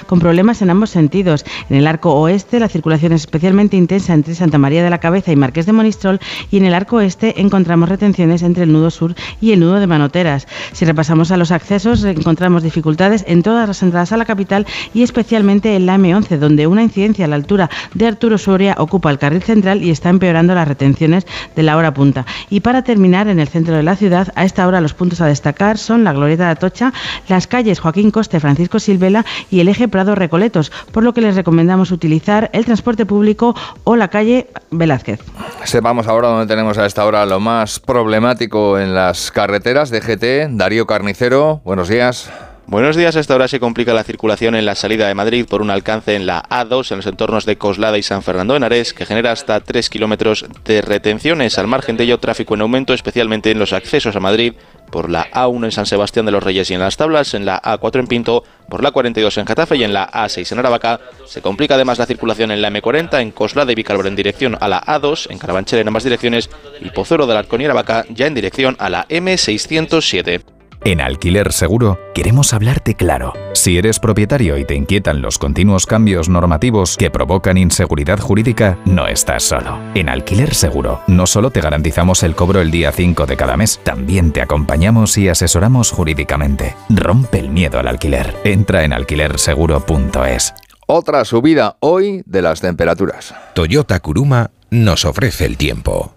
con problemas en ambos sentidos. En el arco oeste la circulación es especialmente intensa entre Santa María de la Cabeza y Marqués de Monistrol, y en el arco este encontramos retenciones entre el nudo sur y el nudo de Manoteras. Si repasamos a los accesos, encontramos dificultades en todas las entradas a la capital y especialmente en la M11, donde una incidencia a la altura de Arturo Soria ocupa el carril central y está empeorando las retenciones de la hora punta. Y para terminar, en el centro de la ciudad, a esta hora los puntos a destacar son la Glorieta de Atocha, las calles Joaquín Coste, Francisco Silvela y el eje Prado Recoletos, por lo que les recomendamos utilizar el transporte público o la calle Velázquez. Sepamos ahora dónde tenemos a esta hora lo más problemático en las carreteras. DGT, Darío Carnicero, buenos días. Buenos días. A esta hora se complica la circulación en la salida de Madrid por un alcance en la A2 en los entornos de Coslada y San Fernando de Henares, que genera hasta 3 kilómetros de retenciones. Al margen de ello, tráfico en aumento, especialmente en los accesos a Madrid por la A1 en San Sebastián de los Reyes y en Las Tablas, en la A4 en Pinto, por la 42 en Getafe y en la A6 en Aravaca. Se complica además la circulación en la M40 en Coslada y Vicálvaro en dirección a la A2, en Carabanchel en ambas direcciones, y Pozuelo del Arcón y Aravaca ya en dirección a la M607. En Alquiler Seguro queremos hablarte claro. Si eres propietario y te inquietan los continuos cambios normativos que provocan inseguridad jurídica, no estás solo. En Alquiler Seguro no solo te garantizamos el cobro el día 5 de cada mes, también te acompañamos y asesoramos jurídicamente. Rompe el miedo al alquiler. Entra en alquilerseguro.es. Otra subida hoy de las temperaturas. Toyota Kuruma nos ofrece el tiempo.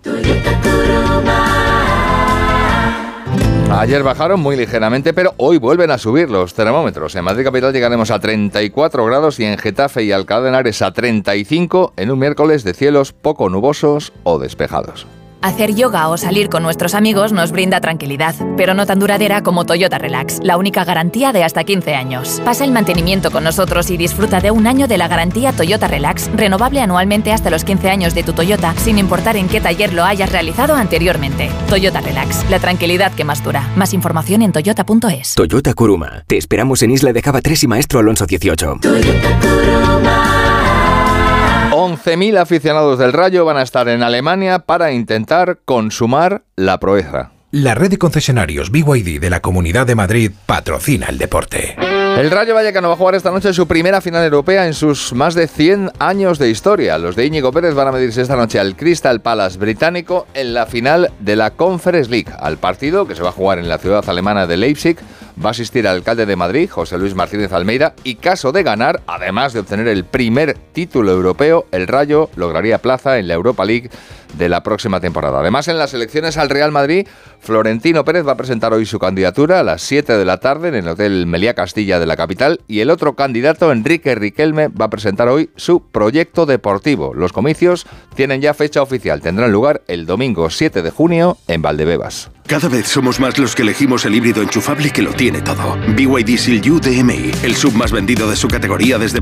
Ayer bajaron muy ligeramente, pero hoy vuelven a subir los termómetros. En Madrid capital llegaremos a 34 grados y en Getafe y Alcalá de Henares a 35 en un miércoles de cielos poco nubosos o despejados. Hacer yoga o salir con nuestros amigos nos brinda tranquilidad, pero no tan duradera como Toyota Relax, la única garantía de hasta 15 años. Pasa el mantenimiento con nosotros y disfruta de un año de la garantía Toyota Relax, renovable anualmente hasta los 15 años de tu Toyota, sin importar en qué taller lo hayas realizado anteriormente. Toyota Relax, la tranquilidad que más dura. Más información en toyota.es. Toyota Kuruma. Te esperamos en Isla de Java 3 y Maestro Alonso 18. Toyota Kuruma. 11.000 aficionados del Rayo van a estar en Alemania para intentar consumar la proeza. La red de concesionarios BYD de la Comunidad de Madrid patrocina el deporte. El Rayo Vallecano va a jugar esta noche su primera final europea en sus más de 100 años de historia. Los de Íñigo Pérez van a medirse esta noche al Crystal Palace británico en la final de la Conference League. Al partido, que se va a jugar en la ciudad alemana de Leipzig, va a asistir el alcalde de Madrid, José Luis Martínez Almeida, y caso de ganar, además de obtener el primer título europeo, el Rayo lograría plaza en la Europa League de la próxima temporada. Además, en las elecciones al Real Madrid, Florentino Pérez va a presentar hoy su candidatura a las 7 de la tarde en el Hotel Meliá Castilla de la capital, y el otro candidato, Enrique Riquelme, va a presentar hoy su proyecto deportivo. Los comicios tienen ya fecha oficial, tendrán lugar el domingo 7 de junio en Valdebebas. Cada vez somos más los que elegimos el híbrido enchufable que lo tiene todo. BYD Seal U DMI, el sub más vendido de su categoría desde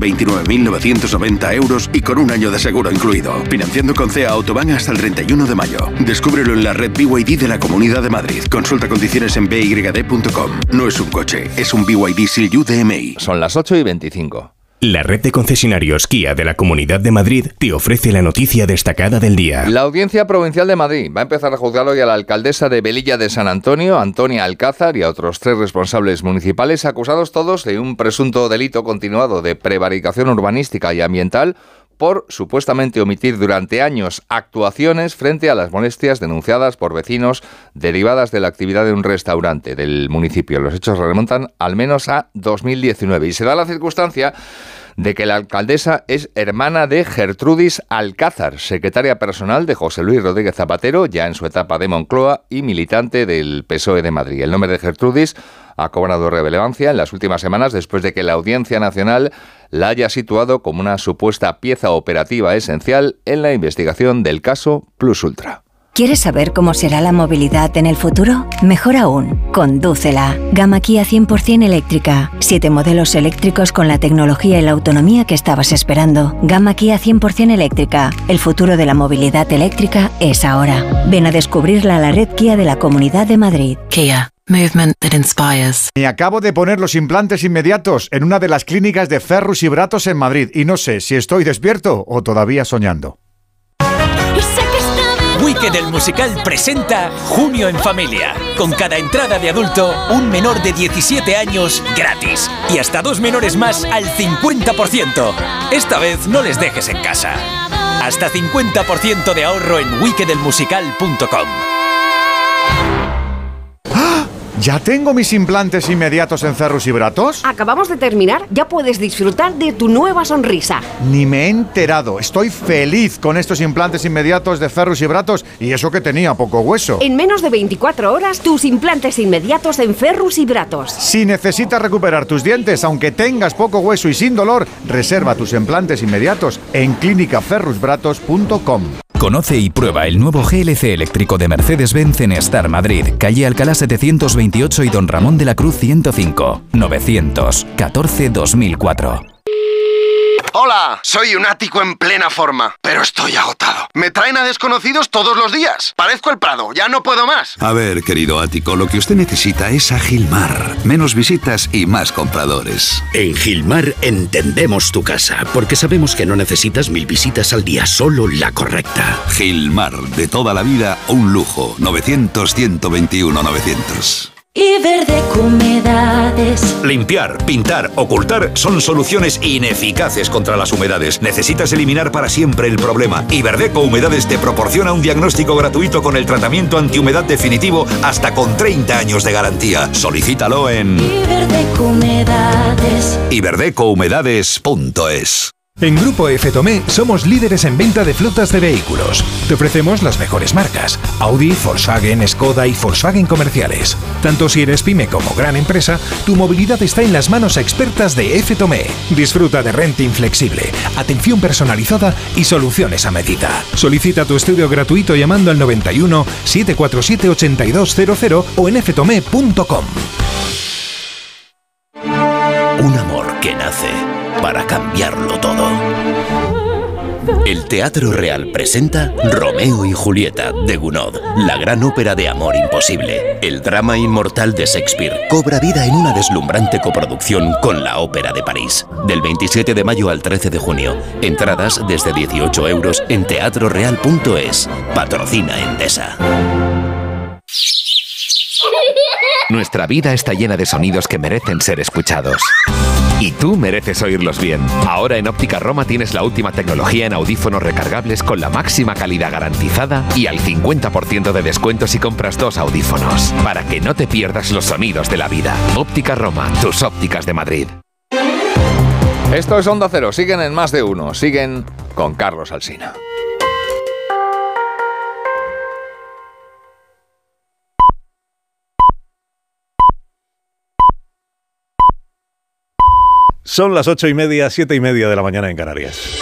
29.990 euros y con un año de seguro incluido. Financiando con CEA Autobahn hasta el 31 de mayo. Descúbrelo en la red BYD de la Comunidad de Madrid. Consulta condiciones en byd.com. No es un coche, es un BYD Seal U DMI. Son las 8:25. La red de concesionarios Kia de la Comunidad de Madrid te ofrece la noticia destacada del día. La Audiencia Provincial de Madrid va a empezar a juzgar hoy a la alcaldesa de Velilla de San Antonio, Antonia Alcázar, y a otros 3 responsables municipales, acusados todos de un presunto delito continuado de prevaricación urbanística y ambiental por supuestamente omitir durante años actuaciones frente a las molestias denunciadas por vecinos derivadas de la actividad de un restaurante del municipio. Los hechos remontan al menos a 2019 y se da la circunstancia de que la alcaldesa es hermana de Gertrudis Alcázar, secretaria personal de José Luis Rodríguez Zapatero, ya en su etapa de Moncloa y militante del PSOE de Madrid. El nombre de Gertrudis ha cobrado relevancia en las últimas semanas después de que la Audiencia Nacional la haya situado como una supuesta pieza operativa esencial en la investigación del caso Plus Ultra. ¿Quieres saber cómo será la movilidad en el futuro? Mejor aún, condúcela. Gama Kia 100% eléctrica. 7 modelos eléctricos con la tecnología y la autonomía que estabas esperando. Gama Kia 100% eléctrica. El futuro de la movilidad eléctrica es ahora. Ven a descubrirla a la red Kia de la Comunidad de Madrid. Kia. Movement that inspires. Me acabo de poner los implantes inmediatos en una de las clínicas de Ferrus y Bratos en Madrid y no sé si estoy despierto o todavía soñando. Wicked el musical presenta Junio en Familia. Con cada entrada de adulto, un menor de 17 años gratis. Y hasta 2 menores más al 50%. Esta vez no les dejes en casa. Hasta 50% de ahorro en wickedelmusical.com. ¿Ya tengo mis implantes inmediatos en Ferrus y Bratos? Acabamos de terminar, ya puedes disfrutar de tu nueva sonrisa. Ni me he enterado. Estoy feliz con estos implantes inmediatos de Ferrus y Bratos y eso que tenía poco hueso. En menos de 24 horas, tus implantes inmediatos en Ferrus y Bratos. Si necesitas recuperar tus dientes, aunque tengas poco hueso y sin dolor, reserva tus implantes inmediatos en clínicaferrusbratos.com. Conoce y prueba el nuevo GLC eléctrico de Mercedes-Benz en Star Madrid, calle Alcalá 728 y Don Ramón de la Cruz 105, 914-2004. Hola, soy un ático en plena forma, pero estoy agotado. Me traen a desconocidos todos los días. Parezco el Prado, ya no puedo más. A ver, querido ático, lo que usted necesita es a Gilmar. Menos visitas y más compradores. En Gilmar entendemos tu casa, porque sabemos que no necesitas 1000 visitas al día, solo la correcta. Gilmar, de toda la vida, un lujo. 900-121-900. Iberdeco Humedades. Limpiar, pintar, ocultar son soluciones ineficaces contra las humedades. Necesitas eliminar para siempre el problema. Iberdeco Humedades te proporciona un diagnóstico gratuito con el tratamiento antihumedad definitivo hasta con 30 años de garantía. Solicítalo en Iberdeco Humedades. iberdecohumedades.es. En Grupo F-Tomé somos líderes en venta de flotas de vehículos. Te ofrecemos las mejores marcas: Audi, Volkswagen, Skoda y Volkswagen comerciales. Tanto si eres pyme como gran empresa, tu movilidad está en las manos expertas de F-Tomé. Disfruta de renting flexible, atención personalizada y soluciones a medida. Solicita tu estudio gratuito llamando al 91 747 8200 o en ftomé.com. Un amor que nace para cambiarlo todo. El Teatro Real presenta Romeo y Julieta de Gounod, la gran ópera de amor imposible. El drama inmortal de Shakespeare cobra vida en una deslumbrante coproducción con la Ópera de París. Del 27 de mayo al 13 de junio. Entradas desde 18 euros en teatroreal.es. Patrocina Endesa. Nuestra vida está llena de sonidos que merecen ser escuchados. Y tú mereces oírlos bien. Ahora en Óptica Roma tienes la última tecnología en audífonos recargables con la máxima calidad garantizada y al 50% de descuento si compras 2 audífonos. Para que no te pierdas los sonidos de la vida. Óptica Roma, tus ópticas de Madrid. Esto es Onda Cero. Siguen en Más de Uno. Siguen con Carlos Alsina. Son las 8:30, 7:30 de la mañana en Canarias.